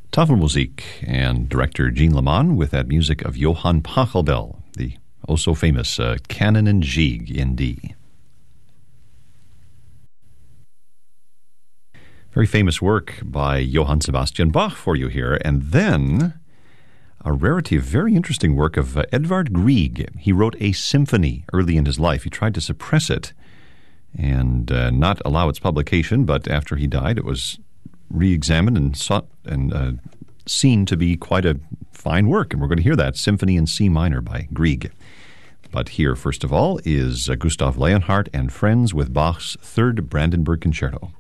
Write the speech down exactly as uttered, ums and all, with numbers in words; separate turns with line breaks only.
Tafelmusik and director Jean Leman with that music of Johann Pachelbel, the oh-so-famous uh, Canon in G in D. Very famous work by Johann Sebastian Bach for you here. And then a rarity of very interesting work of uh, Edvard Grieg. He wrote a symphony early in his life. He tried to suppress it and uh, not allow its publication, but after he died, it was re-examined and sought and uh, seen to be quite a fine work. And we're going to hear that, Symphony in C minor by Grieg. But here, first of all, is uh, Gustav Leonhardt and Friends with Bach's Third Brandenburg Concerto.